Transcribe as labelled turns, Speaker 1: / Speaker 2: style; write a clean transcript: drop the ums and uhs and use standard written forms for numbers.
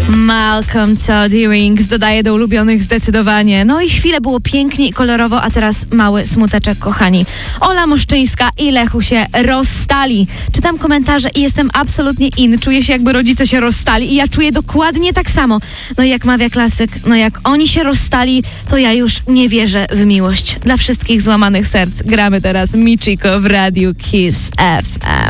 Speaker 1: Malcolm Todd Rings dodaje do ulubionych zdecydowanie. No i chwilę było pięknie i kolorowo, a teraz mały smuteczek, kochani. Ola Moszczyńska i Lechu się rozstali. Czytam komentarze i jestem absolutnie in. Czuję się, jakby rodzice się rozstali i ja czuję dokładnie tak samo. No i jak mawia klasyk, no jak oni się rozstali, to ja już nie wierzę w miłość. Dla wszystkich złamanych serc gramy teraz Michiko w Radiu Kiss FM.